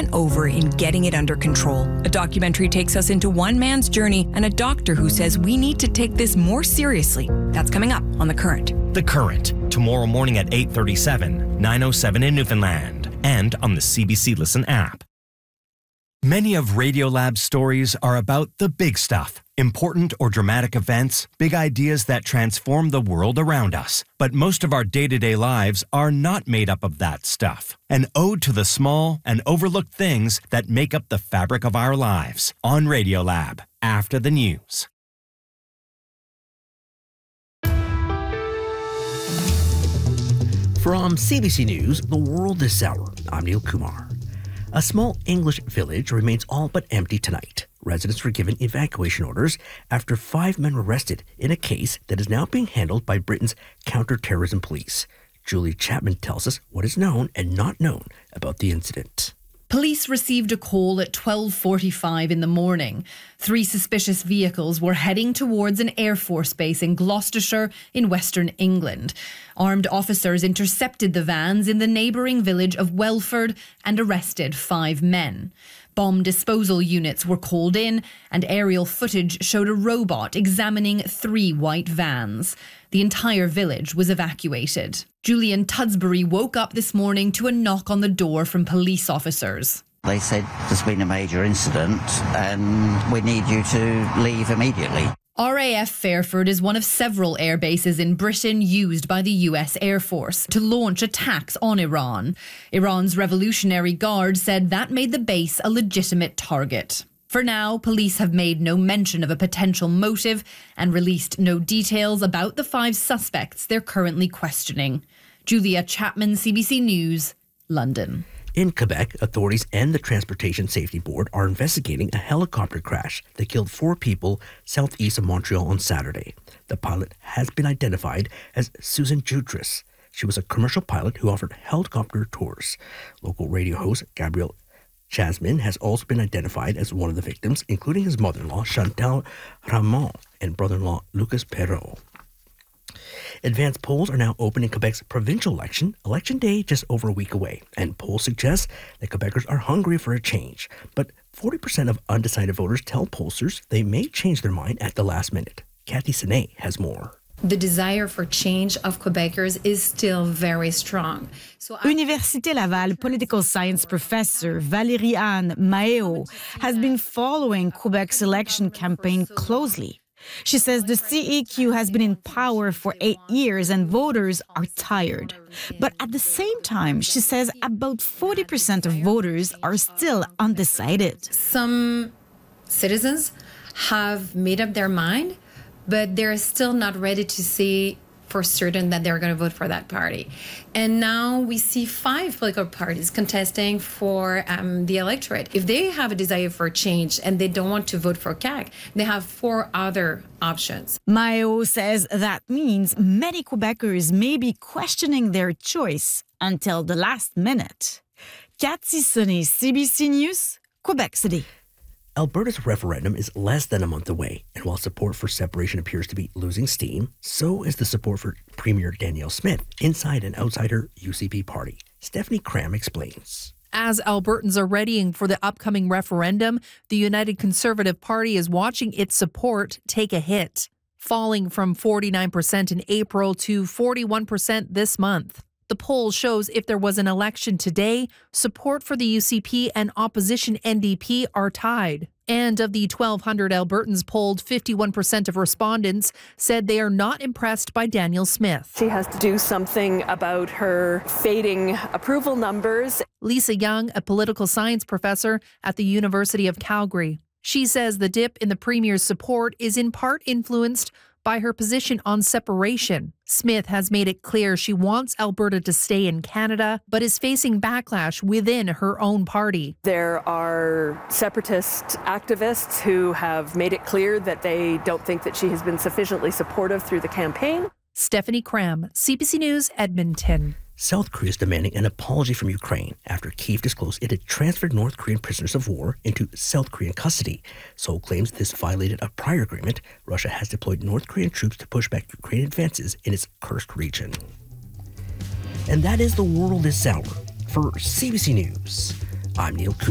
and over in getting it under control. A documentary takes us into one man's journey and a doctor who says we need to take this more seriously. That's coming up on The Current. The Current, tomorrow morning at 8:37, 9:07 in Newfoundland, and on the CBC Listen app. Many of Radiolab's stories are about the big stuff, important or dramatic events, big ideas that transform the world around us. But most of our day-to-day lives are not made up of that stuff. An ode to the small and overlooked things that make up the fabric of our lives. On Radiolab, after the news. From CBC News, The World This Hour, I'm Neil Kumar. A small English village remains all but empty tonight. Residents were given evacuation orders after 5 men were arrested in a case that is now being handled by Britain's counter-terrorism police. Julie Chapman tells us what is known and not known about the incident. Police received a call at 12:45 in the morning. 3 suspicious vehicles were heading towards an Air Force base in Gloucestershire in Western England. Armed officers intercepted the vans in the neighbouring village of Welford and arrested 5 men. Bomb disposal units were called in and aerial footage showed a robot examining 3 white vans. The entire village was evacuated. Julian Tudsbury woke up this morning to a knock on the door from police officers. They said there's been a major incident and we need you to leave immediately. RAF Fairford is one of several air bases in Britain used by the US Air Force to launch attacks on Iran. Iran's Revolutionary Guard said that made the base a legitimate target. For now, police have made no mention of a potential motive and released no details about the 5 suspects they're currently questioning. Julia Chapman, CBC News, London. In Quebec, authorities and the Transportation Safety Board are investigating a helicopter crash that killed 4 people southeast of Montreal on Saturday. The pilot has been identified as Susan Jutras. She was a commercial pilot who offered helicopter tours. Local radio host Gabriel Jasmine has also been identified as one of the victims, including his mother-in-law, Chantal Ramon, and brother-in-law, Lucas Perrault. Advanced polls are now open in Quebec's provincial election day just over a week away, and polls suggest that Quebecers are hungry for a change. But 40% of undecided voters tell pollsters they may change their mind at the last minute. Kathy Sine has more. The desire for change of Quebecers is still very strong. Université Laval political science professor Valérie-Anne Maéo has been following Quebec's election campaign closely. She says the CEQ has been in power for 8 years and voters are tired. But at the same time, she says about 40% of voters are still undecided. Some citizens have made up their mind, but they're still not ready to say for certain that they're going to vote for that party. And now we see 5 political parties contesting for the electorate. If they have a desire for change and they don't want to vote for CAQ, they have 4 other options. Mayo says that means many Quebecers may be questioning their choice until the last minute. Cathy Sonnet, CBC News, Quebec City. Alberta's referendum is less than a month away, and while support for separation appears to be losing steam, so is the support for Premier Danielle Smith inside and outside her UCP party. Stephanie Cram explains. As Albertans are readying for the upcoming referendum, the United Conservative Party is watching its support take a hit, falling from 49% in April to 41% this month. The poll shows if there was an election today, support for the UCP and opposition NDP are tied. And of the 1,200 Albertans polled, 51% of respondents said they are not impressed by Danielle Smith. She has to do something about her fading approval numbers. Lisa Young, a political science professor at the University of Calgary. She says the dip in the Premier's support is in part influenced by her position on separation. Smith has made it clear she wants Alberta to stay in Canada, but is facing backlash within her own party. There are separatist activists who have made it clear that they don't think that she has been sufficiently supportive through the campaign. Stephanie Cram, CBC News, Edmonton. South Korea is demanding an apology from Ukraine after Kyiv disclosed it had transferred North Korean prisoners of war into South Korean custody. Seoul claims this violated a prior agreement. Russia has deployed North Korean troops to push back Ukrainian advances in its Kursk region. And that is the world this hour. For CBC News, I'm Neil Cooper.